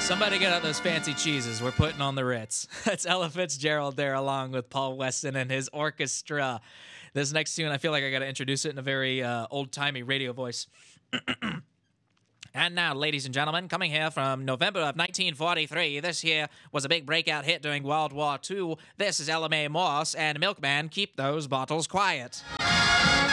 Somebody get out those fancy cheeses. We're putting on the Ritz. That's Ella Fitzgerald there, along with Paul Weston and his orchestra. This next tune, I feel like I got to introduce it in a very old-timey radio voice. And now, ladies and gentlemen, coming here from November of 1943, this here was a big breakout hit during World War II. This is Ella Mae Morse and Milkman, Keep Those Bottles Quiet.